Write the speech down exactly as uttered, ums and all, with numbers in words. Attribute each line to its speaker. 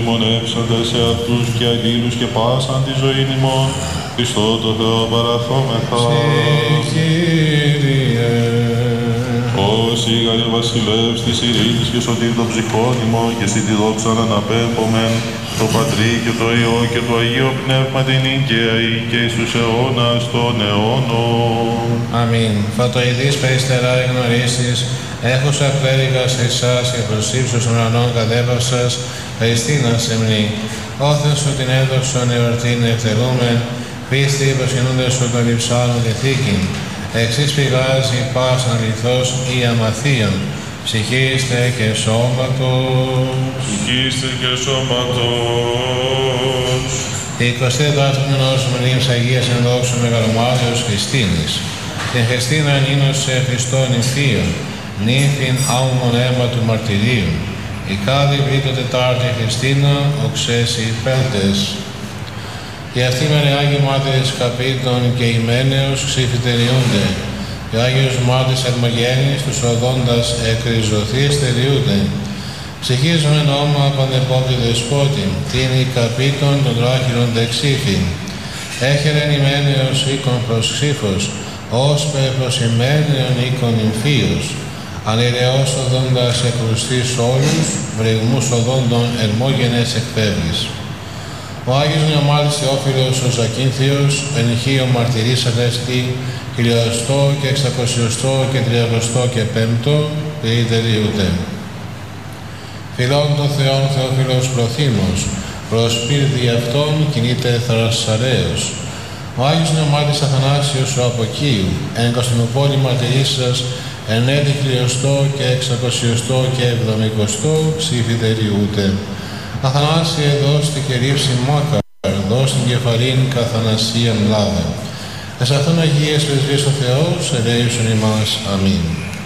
Speaker 1: Μονεύσαντες σε αυτούς και αλλήλους και πάσαν τη ζωή ημών, Χριστό το Θεό παραθόμεθα.
Speaker 2: Κύριε.
Speaker 1: Όσοι γαρε βασιλεύς της ειρήνης και σωτήρ των ψυχών ημών, και εσύ τη δόξα να αναπέμπομεν, το Πατρί και το Υιό και το Αγίο Πνεύμα την οικαίη και εις τους αιώνας των αιώνων.
Speaker 2: Αμήν. Φατοειδείς περιστερά εγνωρίσεις, έχουσα κλέριγα σε εσάς και προς ύψος των ουρανών κατέβασας, Χριστίνας εμνή. Όθεν σου την έδωσον εορτήν ευθερούμεν, πίστη προσκυνούντες σου των λειψάνων και θήκην. Εξής πηγάζει πάσαν λιθός ή αμαθίαν, ψυχήστε και σώματος.
Speaker 1: Ψυχήστε και σώματος.
Speaker 2: εικοστή τέταρτη μηνός μνήμης Αγίας εν δόξου Μεγαλομάριος Χριστίνης. Την Χριστίνα νήνωσε Χριστόν νυμφίων, νύμφην άουμον αίμα του μαρτυρίου. Η κάθε βρήτω Τετάρτη Χριστίνα, οξέσει πέλτες. Οι αυτοί με Άγιοι μάρτυρες καπίτων και ημένεως ξυφιτεριούνται. Οι Άγιος μάρτυρες Ερμογένης τους οδόντας εκριζωθεί στεριούνται. Ψυχίζουμε νόμα παντεπόβη δεσπότη, τίνη καπίτων των τράχυρων δεξίφιν. Έχερεν ημένεως οίκον προς ξύφος, ως πε προς ημένεων οίκον νυμφίος. Ανηρεός οδόντας εκρουστής όλους, βρυγμούς οδόντων ερμόγενες εκπέμπεις. Ο Άγιος Νεομάρτης Θεόφιλος ο Ζακίνθιος, εν ηχείο μαρτυρήσατες τη χιλιοστό και εξακοσιοστό και τριαγωστό και πέμπτο, ποιητεριούται. Φιλών των Θεών Θεόφιλος προθήμος, προς πύρδι αυτών κινείται θρασσαρέως. Ο Άγιος Νεομάρτης Αθανάσιος ο Αποκίου, εν Κωνσταντινούπολη μαρτυρήσας, εν έτη χιλιοστό και εξακοσιοστό και εβδομηκοστό ψηφιτεριούται. Αθανάσιε δώστη και ρίψη μάκαρ, δώσ' την κεφαλήν καθανασίαν λάβε. Εσ' αυτόν Αγίες Πρεσβείες ο Θεός, ελέησον ημάς. Αμήν.